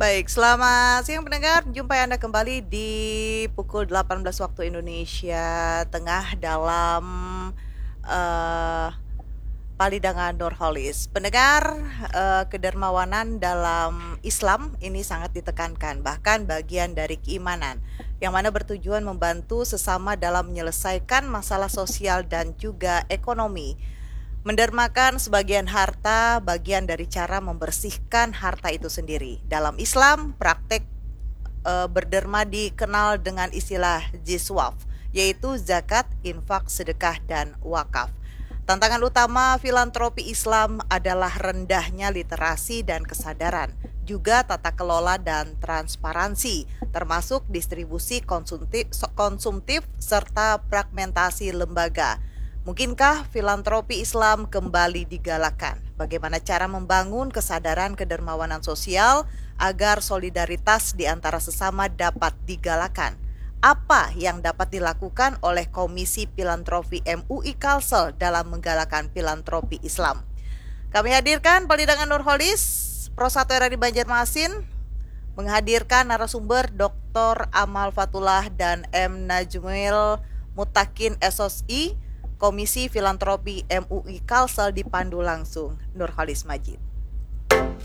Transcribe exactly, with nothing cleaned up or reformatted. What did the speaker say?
Baik, selamat siang pendengar. Jumpai Anda kembali di pukul delapan belas waktu Indonesia Tengah dalam eh, Palidangan Nurholis. Pendengar, eh, kedermawanan dalam Islam ini sangat ditekankan, bahkan bagian dari keimanan, yang mana bertujuan membantu sesama dalam menyelesaikan masalah sosial dan juga ekonomi. Mendermakan sebagian harta bagian dari cara membersihkan harta itu sendiri. Dalam Islam, praktek e, berderma dikenal dengan istilah jiswaf, yaitu zakat, infak, sedekah, dan wakaf. Tantangan utama filantropi Islam adalah rendahnya literasi dan kesadaran, juga tata kelola dan transparansi, termasuk distribusi konsumtif, konsumtif serta fragmentasi lembaga. Mungkinkah filantropi Islam kembali digalakan? Bagaimana cara membangun kesadaran kedermawanan sosial agar solidaritas di antara sesama dapat digalakan? Apa yang dapat dilakukan oleh Komisi Filantropi M U I Kalsel dalam menggalakkan filantropi Islam? Kami hadirkan Palidangan Nurholis, Pro satu R A di Banjarmasin, menghadirkan narasumber Doktor Amal Fatullah dan M. Najmul Mutakin S O S I, Komisi Filantropi M U I Kalsel, dipandu langsung Nurholis Majid.